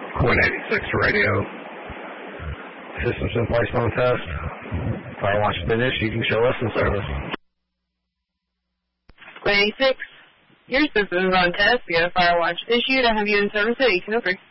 186 radio. Systems in place on test. Firewatch has been issued. You can show us in service. 186. Your system is on test. We got a Firewatch issued. I have you in service at 1803.